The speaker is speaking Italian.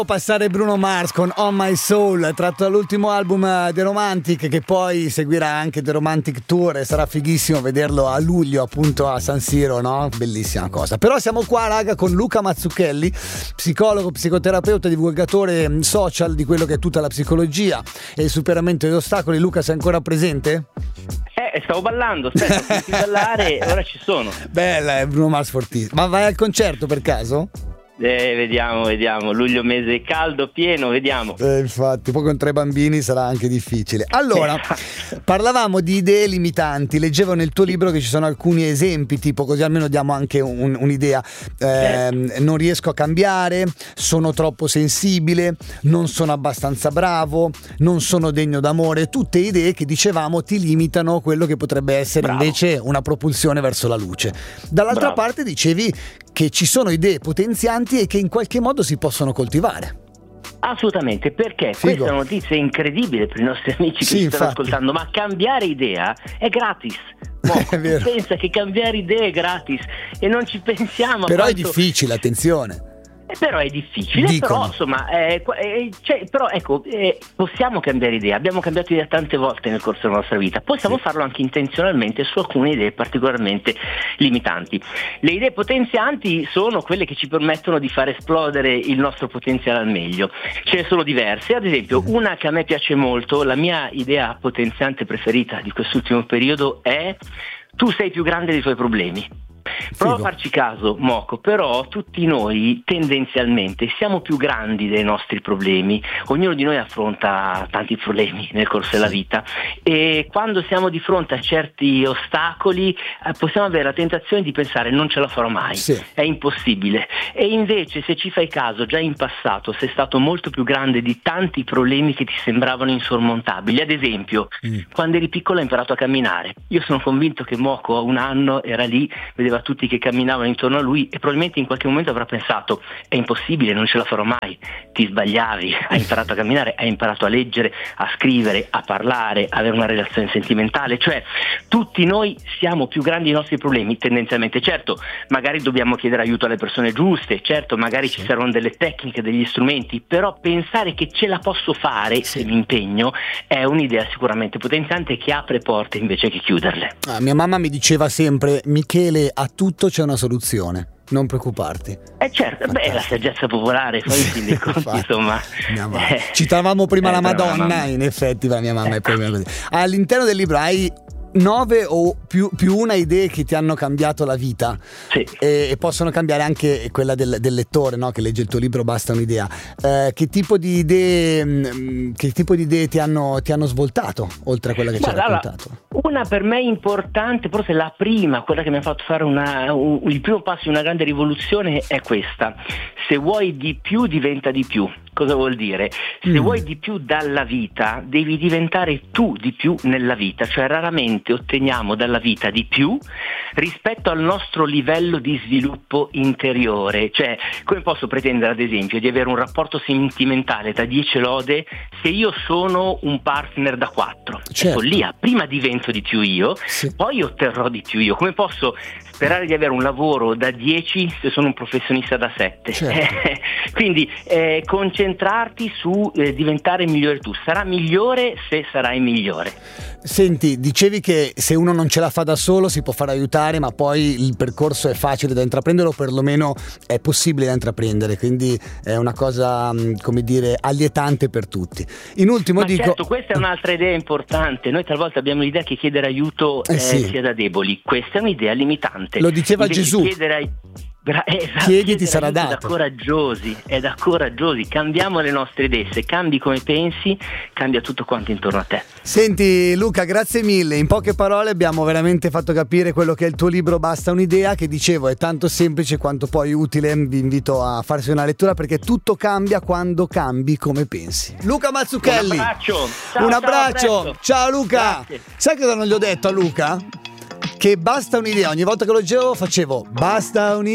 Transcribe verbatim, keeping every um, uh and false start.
Passare Bruno Mars con On My Soul, tratto dall'ultimo album The Romantic, che poi seguirà anche The Romantic Tour e sarà fighissimo vederlo a luglio appunto a San Siro, no? Bellissima cosa. Però siamo qua, raga, con Luca Mazzucchelli, psicologo, psicoterapeuta, divulgatore social di quello che è tutta la psicologia e il superamento degli ostacoli. Luca, sei ancora presente? Eh, stavo ballando, aspetta, senti ballare e ora ci sono. Bella, è Bruno Mars fortissimo. Ma vai al concerto per caso? Eh, vediamo, vediamo, luglio mese caldo, pieno, vediamo. Eh, infatti, poi con tre bambini sarà anche difficile. Allora, parlavamo di idee limitanti, leggevo nel tuo libro che ci sono alcuni esempi, tipo, così almeno diamo anche un, un'idea. Eh, non riesco a cambiare, sono troppo sensibile, non sono abbastanza bravo, non sono degno d'amore, tutte idee che dicevamo ti limitano quello che potrebbe essere Bravo. invece una propulsione verso la luce. Dall'altra Bravo. parte dicevi che ci sono idee potenzianti e che in qualche modo si possono coltivare. Assolutamente, perché Figo. questa notizia è incredibile per i nostri amici che sì, ci stanno infatti. ascoltando, ma cambiare idea è gratis. Moco, pensa che cambiare idea è gratis e non ci pensiamo. Però quanto... è difficile, attenzione. Eh, però è difficile, Dicono. però insomma, eh, eh, cioè, però ecco, eh, possiamo cambiare idea, abbiamo cambiato idea tante volte nel corso della nostra vita, possiamo sì. farlo anche intenzionalmente su alcune idee particolarmente limitanti. Le idee potenzianti sono quelle che ci permettono di far esplodere il nostro potenziale al meglio, ce ne sono diverse, ad esempio una che a me piace molto, la mia idea potenziante preferita di quest'ultimo periodo è: tu sei più grande dei tuoi problemi. Prova a farci caso, Moco, però tutti noi tendenzialmente siamo più grandi dei nostri problemi, ognuno di noi affronta tanti problemi nel corso della vita e quando siamo di fronte a certi ostacoli eh, possiamo avere la tentazione di pensare non ce la farò mai, sì. è impossibile, e invece se ci fai caso già in passato sei stato molto più grande di tanti problemi che ti sembravano insormontabili. Ad esempio, mm. quando eri piccolo hai imparato a camminare, io sono convinto che Moco a un anno era lì, vedeva tutti che camminavano intorno a lui e probabilmente in qualche momento avrà pensato è impossibile, non ce la farò mai. Ti sbagliavi, hai imparato a camminare, hai imparato a leggere, a scrivere, a parlare, a avere una relazione sentimentale, cioè tutti noi siamo più grandi dei nostri problemi tendenzialmente. Certo, magari dobbiamo chiedere aiuto alle persone giuste, certo, magari sì. ci saranno delle tecniche, degli strumenti, però pensare che ce la posso fare sì. se mi impegno è un'idea sicuramente potenziante che apre porte invece che chiuderle. Ah, mia mamma mi diceva sempre: Michele, a tutto c'è una soluzione, non preoccuparti. Eh certo, Fantastico. beh, la saggezza popolare, poi sì, dei conti, insomma. Eh, Citavamo prima eh, la Madonna, mamma. in effetti la mia mamma ecco. è proprio così. All'interno del libro hai nove o più, più una idee che ti hanno cambiato la vita sì. e, e possono cambiare anche quella del, del lettore, no? Che legge il tuo libro, basta un'idea. Eh, che tipo di idee mh, che tipo di idee ti hanno, ti hanno svoltato oltre a quella che ci hai raccontato? Allora, una per me importante, forse la prima, quella che mi ha fatto fare una, un, il primo passo di una grande rivoluzione è questa: se vuoi di più diventa di più. Cosa vuol dire? Se mm. vuoi di più dalla vita, devi diventare tu di più nella vita, cioè raramente otteniamo dalla vita di più rispetto al nostro livello di sviluppo interiore. Cioè, come posso pretendere ad esempio di avere un rapporto sentimentale da dieci lode se io sono un partner da quattro? Certo. È follia, prima divento di più io, sì. poi otterrò di più io. Come posso sperare di avere un lavoro da dieci se sono un professionista da sette? Certo. Quindi eh, concentrarti su eh, diventare migliore tu. Sarà migliore se sarai migliore. Senti, dicevi che se uno non ce la fa da solo si può fare aiutare, ma poi il percorso è facile da intraprendere, o perlomeno è possibile da intraprendere, quindi è una cosa, come dire, allietante per tutti. In ultimo ma dico... certo, questa è un'altra idea importante. Noi talvolta abbiamo l'idea che chiedere aiuto eh, eh sì. sia da deboli. Questa è un'idea limitante. Lo diceva Invece Gesù. Chiedere Bra- esatto, chiedi ti sarà dato. È da coraggiosi, è da coraggiosi. Cambiamo le nostre idee, se cambi come pensi cambia tutto quanto intorno a te. Senti Luca, grazie mille, in poche parole abbiamo veramente fatto capire quello che è il tuo libro Basta un'idea, che dicevo è tanto semplice quanto poi utile. Vi invito a farsi una lettura perché tutto cambia quando cambi come pensi. Luca Mazzucchelli, un abbraccio, ciao, un abbraccio. Ciao, ciao Luca. Grazie. Sai cosa non gli ho detto a Luca? Che basta un'idea, ogni volta che lo leggevo facevo basta un'idea.